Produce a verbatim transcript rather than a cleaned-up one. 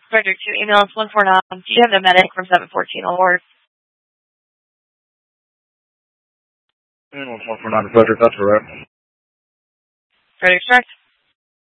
Frederick two, email is one four nine. Do you have the medic from seven fourteen on board? And one four nine to Frederick, that's correct. Frederick, correct.